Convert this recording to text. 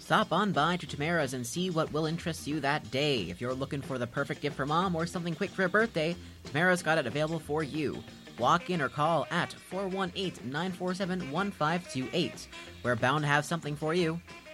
Stop on by to Tamara's and see what will interest you that day. If you're looking for the perfect gift for mom or something quick for her birthday, Tamara's got it available for you. Walk in or call at 418-947-1528. We're bound to have something for you.